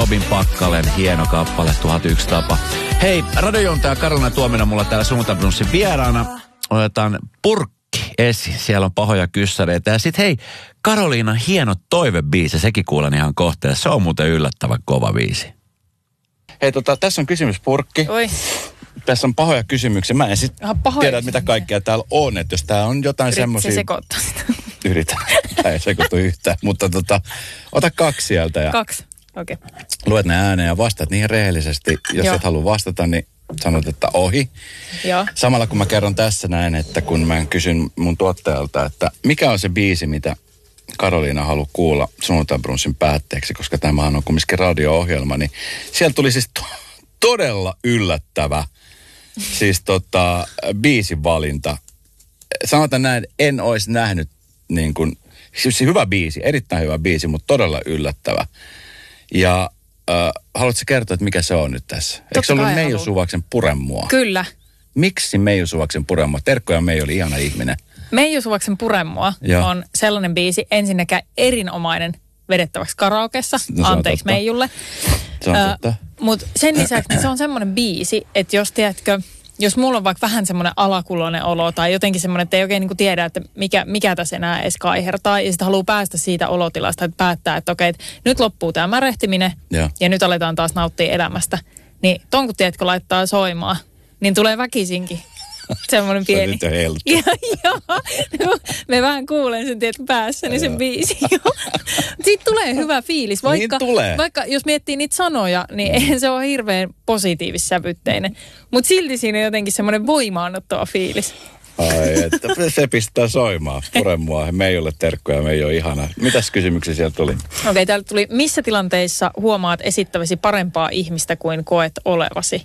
Robin Pakkalen hieno kappale 1001 tapa. Hei, radiojuontaja Karolina Tuominen mulla täällä Sunnuntai-brunssin vieraana. Otetaan purkki esiin, siellä on pahoja kyssäreitä. Ja sit hei, Karoliinan hieno toivebiisi, sekin kuulen ihan kohteen. Se on muuten yllättävän kova biisi. Hei, tässä on kysymyspurkki. Oi. Tässä on pahoja kysymyksiä. Mä en sit tiedä, mitä kaikkea täällä on. Että jos tää on jotain semmosia... Se sekoittaa sitä. Yritän. Tää ei sekoitu yhtään. Mutta ota 2 sieltä. Ja 2. Okei. Okay. Luet ne ääneen ja vastaat niihin rehellisesti. Jos et halua vastata, niin sanot, että ohi. Joo. Samalla kun mä kerron tässä näin, että kun mä kysyn mun tuottajalta, että mikä on se biisi, mitä Karoliina haluaa kuulla Sunnuntai-brunssin päätteeksi, koska tämä on kumminkin radio-ohjelma, niin siellä tuli siis todella yllättävä siis biisin valinta. Sanotaan näin, en olisi nähnyt niin kuin, siis hyvä biisi, erittäin hyvä biisi, mutta todella yllättävä. Ja haluatko kertoa, että mikä se on nyt tässä? Eikö se ollut Meiju Suvaksen Puremua? Kyllä. Miksi Meiju Suvaksen Puremua? Terkkoja, Meiju oli ihana ihminen. Meiju Suvaksen Puremua on sellainen biisi, ensinnäkään erinomainen vedettäväksi karaokeessa. No, anteeksi Meijulle. Se on totta. Mutta sen lisäksi niin se on semmoinen biisi, että jos tiedätkö, jos mulla on vaikka vähän semmoinen alakuloinen olo tai jotenkin semmoinen, että ei oikein niinku tiedä, että mikä tässä enää edes kaihertaa. Ja sitten haluaa päästä siitä olotilasta, että päättää, että okei, että nyt loppuu tämä märehtiminen ja nyt aletaan taas nauttia elämästä. Niin ton kun tiedätkö laittaa soimaan, niin tulee väkisinkin semmoinen pieni. Se on nyt jo helppo. Joo, me vähän kuulen sen tiedätkö päässäni sen biisin. Siitä tulee hyvä fiilis. Vaikka jos miettii niitä sanoja, niin eihän se ole hirveän positiivissävytteinen. Mutta silti siinä on jotenkin semmoinen voimaanottava fiilis. Ai, että se pistää soimaan. Puremua. Me ei ole terkkoja, me ei ole ihana. Mitäs kysymyksiä sieltä tuli? Okei, täällä tuli, missä tilanteissa huomaat esittäväsi parempaa ihmistä kuin koet olevasi?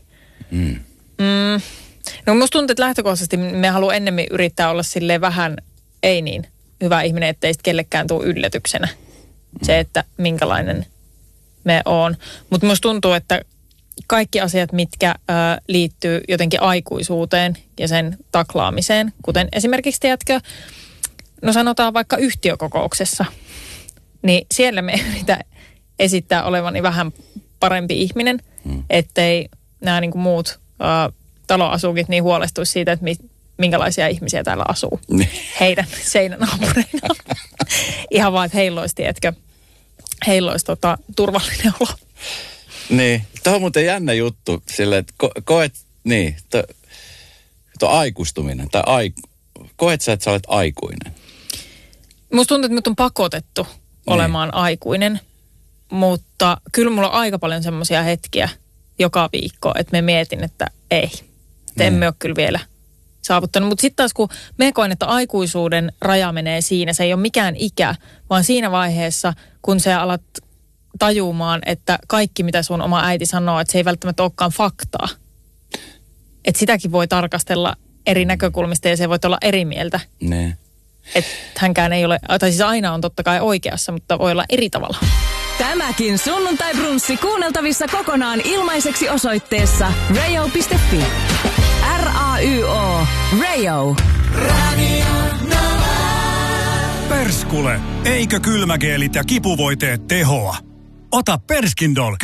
No musta tuntuu, että lähtökohtaisesti me haluamme ennemmin yrittää olla silleen vähän ei niin hyvä ihminen, ettei sitten kellekään tule yllätyksenä se, että minkälainen me on. Mutta musta tuntuu, että kaikki asiat, mitkä liittyy jotenkin aikuisuuteen ja sen taklaamiseen, kuten esimerkiksi tiedätkö, no sanotaan vaikka yhtiökokouksessa, niin siellä me yritän esittää olevani vähän parempi ihminen, ettei nämä niin kuin muut taloasukit niin huolestuisi siitä, että minkälaisia ihmisiä täällä asuu heidän seinänaapureina. Ihan vaan, että heillä olisi turvallinen olo. Niin, tämä on muuten jännä juttu sille, että koet, niin, tuo aikuistuminen, tai koet sä, että sä olet aikuinen? Musta tuntuu, että mut on pakotettu olemaan aikuinen, mutta kyllä mulla on aika paljon semmoisia hetkiä joka viikko, että me mietin, että ei, emme ole kyllä vielä saavuttanut. Mutta sitten taas kun me koen, että aikuisuuden raja menee siinä, se ei ole mikään ikä, vaan siinä vaiheessa, kun sä alat tajumaan, että kaikki mitä sun oma äiti sanoo, että se ei välttämättä olekaan faktaa. Että sitäkin voi tarkastella eri näkökulmista ja se voi olla eri mieltä. Ne. Että hänkään ei ole, tai siis aina on totta kai oikeassa, mutta voi olla eri tavalla. Tämäkin Sunnuntai-brunssi kuunneltavissa kokonaan ilmaiseksi osoitteessa rayo.fi. RAYO. Rayo. Perskule, eikö kylmägeelit ja kipuvoiteet tehoa? Ota Perskindol